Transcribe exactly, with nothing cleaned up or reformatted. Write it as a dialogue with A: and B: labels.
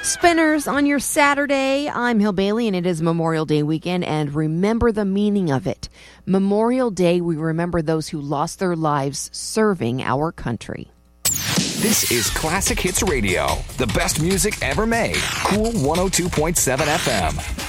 A: Spinners on your Saturday. I'm Hill Bailey, and it is Memorial Day weekend, and remember the meaning of it. Memorial Day, we remember those who lost their lives serving our country.
B: This is Classic Hits Radio, the best music ever made. Cool one oh two point seven F M.